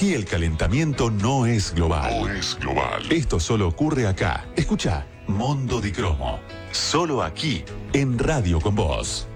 Aquí el calentamiento no es global. No es global. Esto solo ocurre acá. Escucha, Mondo di Cromo. Solo aquí, en Radio con Vos.